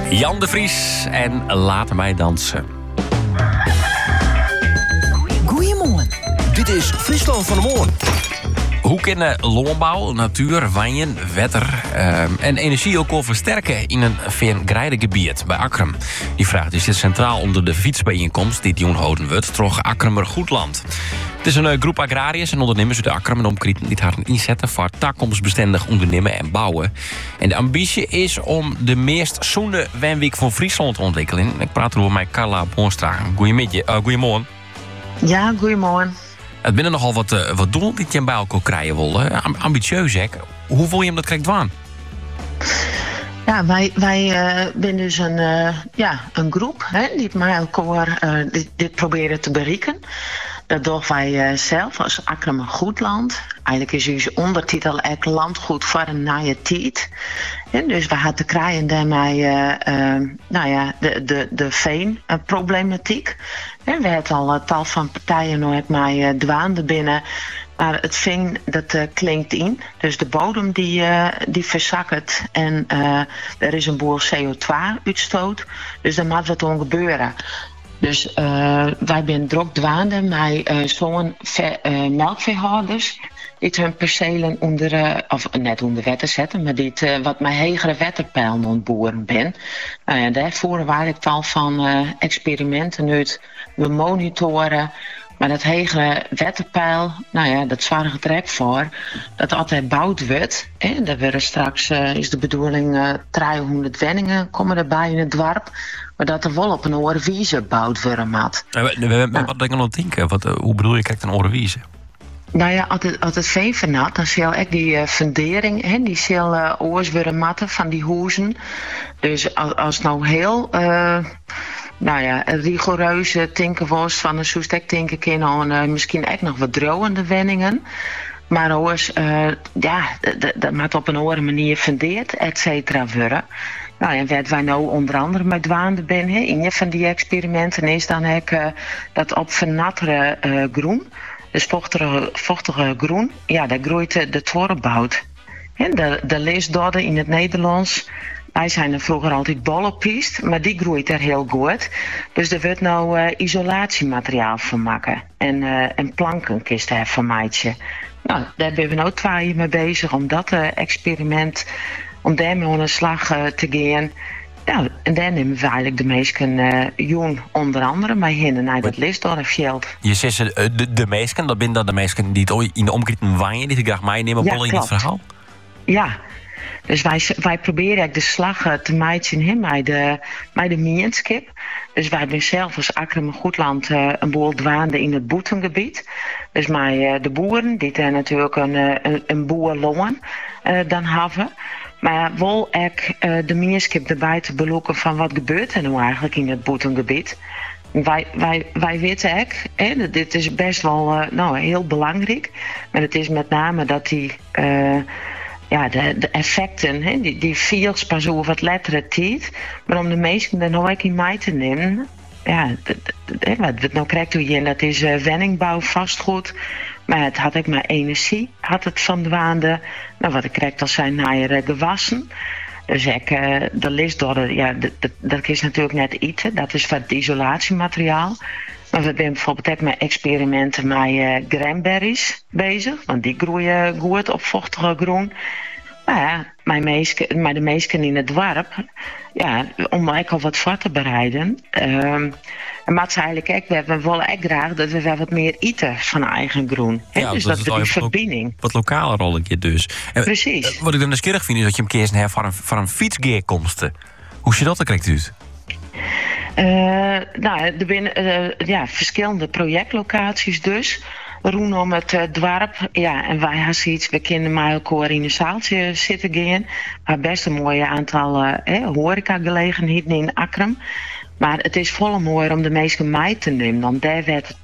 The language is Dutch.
Jan de Vries en Laat mij dansen. Goeiemorgen. Dit is Friesland van de Morgen. Hoe kunnen landbouw, natuur, wijnen, wetter en energie ook al versterken in een gebied bij Akrum? Die vraag zit centraal onder de fietsbijeenkomst die Jon houden wordt, troch Akrumer Goedland. Het is een groep agrariërs en ondernemers uit Akrum en omkrieten die haar inzetten voor toekomstbestendig ondernemen en bouwen. En de ambitie is om de meest zoende wenweek van Friesland te ontwikkelen. Ik praat erover met Carla Boonstra. Goedemorgen. Ja, goedemorgen. Het binnen nogal wat doel die je bij elkaar krijgen willen. Ambitieus, hè? Hoe wil je hem dat krijgt waan? Ja, wij zijn dus een groep die met elkaar dit proberen te bereiken. Dat doen wij zelf als Akrum Goedland. Eigenlijk is onze ondertitel ook landgoed voor een nieuwe tijd. En dus we hadden te krijgen daarmee de veenproblematiek. We hebben al tal van partijen nog met dwaande binnen. Maar het veen, dat klinkt in. Dus de bodem die verzakkert. En er is een boel CO2-uitstoot. Dus daar moet wat aan gebeuren. Dus wij zijn druk dwaande met zo'n melkveehouders. Die hun percelen net onder wetten zetten, maar die wat met hegere wetterpijlen ontboeren ben. Nou ja, daar voeren we eigenlijk tal van experimenten uit. We monitoren. Maar dat hegere wetterpeil, dat zorgt er ook voor dat altijd bouwd wordt. En er straks is de bedoeling 300 wenningen komen erbij in het dorp. Maar dat er wel op een oorwiese gebouwd worden moet. Wat denk je aan het denken? Hoe bedoel je, kijk een oorwiese? Nou ja, als het veen vernat, dan zal ik die fundering, die zal oors worden matten van die huizen. Dus als nou heel rigoureuze tinken was van een soestek tinken kunnen misschien echt nog wat droogende wenningen. Maar oors, dat moet op een andere manier fundeerd, et cetera, worden. Nou, en wat wij nou onder andere met dwaande zijn, in je van die experimenten is dan ook dat op vernattere groen. Dus vochtige groen, daar groeit de torenbout. De leesdodden in het Nederlands, wij zijn er vroeger altijd bollenpiest, maar die groeit er heel goed. Dus er wordt nou isolatiemateriaal van maken en plankenkist van maatje. Nou, daar zijn we nou 2 jaar mee bezig om dat experiment, om daarmee aan de slag te gaan. Nou, en daar nemen we eigenlijk de meesten jong onder andere mee heen naar dat Leesdorfveld. Je zegt de meesten, dat zijn dan de meesten die het in de omkrieten waaien, die graag meenemen in het verhaal? Ja, dus wij proberen eigenlijk de slag te maken met de mienskip. Dus wij zijn zelf als Akrum Goedland een boel dwaande in het boetengebied. Dus met de boeren, die daar natuurlijk een boerloon dan hebben. Maar wel ook de mienskip erbij te beloeken van wat gebeurt er nou eigenlijk in het boetengebied. Wij weten ook, dit is best wel heel belangrijk. Maar het is met name dat die de effecten, die viel pas over wat lettere tijd. Maar om de meesten er nou ook in mee te nemen, wat we nou krijgen hier, dat is wenningbouw, vastgoed. Maar het had ook maar energie, had het van dwaande. Nou, wat ik krijg, dat zijn naaiere gewassen. Dus de listdodder, dat is natuurlijk net eten. Dat is wat isolatiemateriaal. Maar we zijn bijvoorbeeld ook met experimenten met cranberries bezig. Want die groeien goed op vochtige groen. Maar de meesten in het dorp, om ook al wat voor te bereiden. Maar ze eigenlijk ook, we willen ook graag dat we wel wat meer eten van eigen groen. Ja, dus dat we die verbinding. Wat lokaler rolletje dus. Precies. Wat ik dan nieuwsgierig vind is dat je hem keer hebt voor een fietsgeerkomsten. Hoe je dat dan krijgt uit? Er zijn verschillende projectlocaties dus. Rondom het dorp. Ja, en wij hebben zoiets, we kunnen met elkaar in een zaaltje zitten gaan. Maar best een mooie aantal horecagelegenheden in Akrum. Maar het is volle mooi om de meeste mee te nemen. Want daar werd